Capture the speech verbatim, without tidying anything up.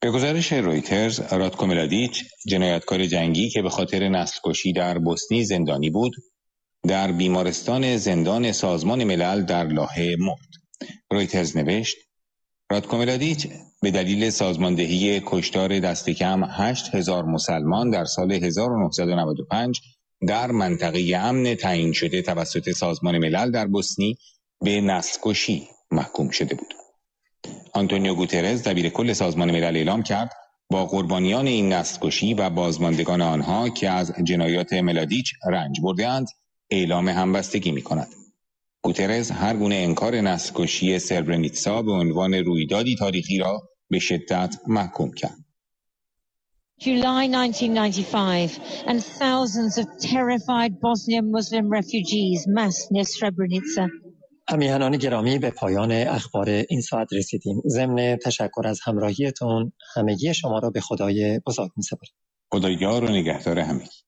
به گزارش رویترز، راتکو ملادیچ، جنایتکار جنگی که به خاطر نسل‌کشی در بوسنی زندانی بود، در بیمارستان زندان سازمان ملل در لاهه مرد. رویترز نوشت: راتکو ملادیچ به دلیل سازماندهی کشتار دست کم هشت هزار مسلمان در سال هزار و نهصد و نود و پنج در منطقه امن تعیین شده توسط سازمان ملل در بوسنی به نسل‌کشی محکوم شده بود. آنتونیو گوترز، دبیر کل سازمان ملل، اعلام کرد با قربانیان این نسل‌کشی و بازماندگان آنها که از جنایات ملادیچ رنج برده‌اند اعلام همبستگی می‌کند. گوترز هر گونه انکار نسل‌کشی سربرنیتسا به عنوان رویدادی تاریخی را به شدت محکوم کرد. July nineteen ninety-five and thousands of terrified Bosnian Muslim refugees massed near Srebrenica. همیهنان گرامی، به پایان اخبار این ساعت رسیدیم. ضمن تشکر از همراهیتون، همگی شما را به خدای بزرگ می‌سپارم. خدای یار و نگهدار همگی.